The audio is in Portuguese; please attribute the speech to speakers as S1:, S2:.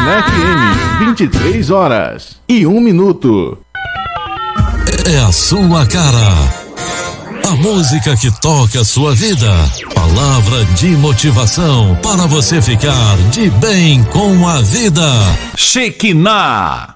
S1: Na FM, 23 horas e 1 minuto.
S2: É a sua cara. A música que toca a sua vida. Palavra de motivação para você ficar de bem com a vida.
S1: Shekinah.